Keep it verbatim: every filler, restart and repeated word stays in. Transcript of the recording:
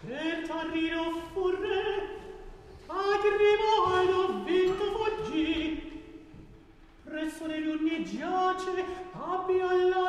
Per Torino fu re, a Grimoaldo vinto fuggì. Presso le lune giace, abbia la